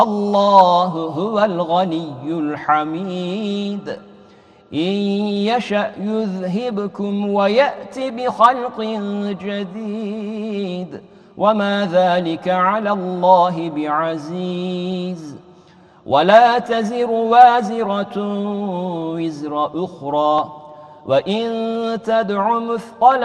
الله هو الغني الحميد إن يشأ يذهبكم ويأت بخلق جديد وما ذلك على الله بعزيز ولا تزر وازرة وزر أخرى وإن تدع مثقلة